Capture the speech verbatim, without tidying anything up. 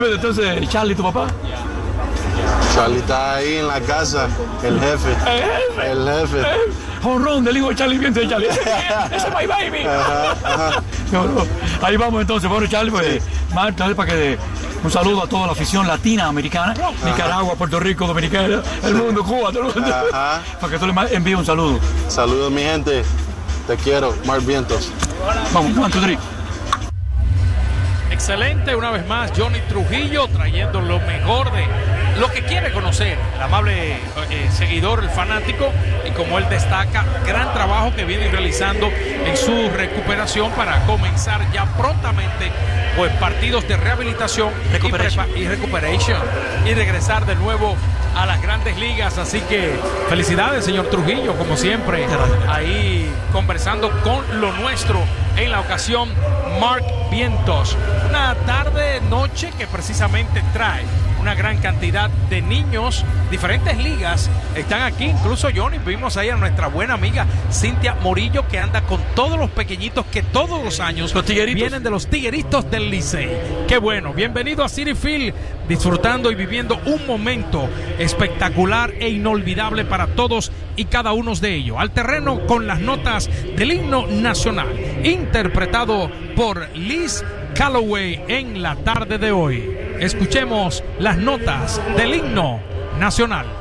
Entonces, Charlie, ¿tu papá? Charlie está ahí en la casa, el jefe. El jefe. El jefe. Jonrón del hijo de Charlie, bien de Charlie. Ese es my baby. Ajá, ajá. No, no. Ahí vamos entonces. Bueno, Charlie, pues, Sí. Marta, para que un saludo a toda la afición latina americana, Nicaragua, Puerto Rico, Dominicana, el mundo, Cuba, todo el mundo. Ajá. Para que tú le envíes un saludo. Saludos, mi gente. Te quiero, Mark Vientos. Vamos, one, two, three. Excelente, una vez más, Johnny Trujillo trayendo lo mejor de lo que quiere conocer el amable eh, seguidor, el fanático, y como él destaca, gran trabajo que viene realizando en su recuperación para comenzar ya prontamente pues partidos de rehabilitación Recuperation. y, y recuperation y regresar de nuevo a las grandes ligas. Así que felicidades, señor Trujillo, como siempre, ahí conversando con lo nuestro en la ocasión Mark Vientos. Una tarde, noche que precisamente trae una gran cantidad de niños, diferentes ligas están aquí, incluso Johnny, vimos ahí a nuestra buena amiga Cintia Morillo, que anda con todos los pequeñitos que todos los años Los tigueritos. vienen de los tigueritos del Licey. Qué bueno, bienvenido a Citi Field, disfrutando y viviendo un momento espectacular e inolvidable para todos y cada uno de ellos. Al terreno con las notas del himno nacional, interpretado por Liz Calloway en la tarde de hoy. Escuchemos las notas del himno nacional.